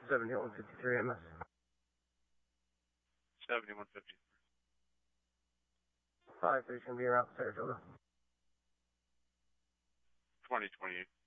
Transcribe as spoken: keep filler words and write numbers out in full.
seventy-one fifty-three M S. seventy-one fifty. five three's going to be around Saratoga. twenty twenty-eight.